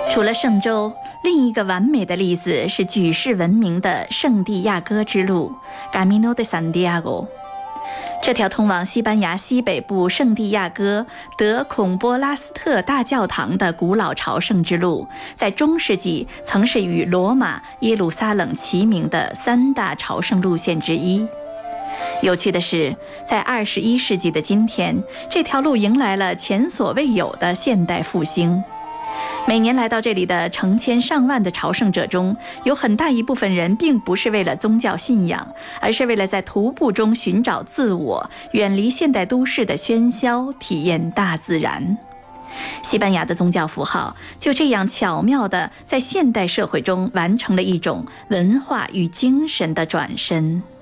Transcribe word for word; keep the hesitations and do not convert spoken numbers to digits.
除了圣州，另一个完美的例子是举世闻名的圣地亚哥之路 （Camino de Santiago）。这条通往西班牙西北部圣地亚哥德孔波拉斯特大教堂的古老朝圣之路，在中世纪曾是与罗马、耶路撒冷齐名的三大朝圣路线之一。有趣的是，在二十一世纪的今天，这条路迎来了前所未有的现代复兴。每年来到这里的成千上万的朝圣者中，有很大一部分人并不是为了宗教信仰，而是为了在徒步中寻找自我，远离现代都市的喧嚣，体验大自然。西班牙的宗教符号就这样巧妙地在现代社会中完成了一种文化与精神的转身。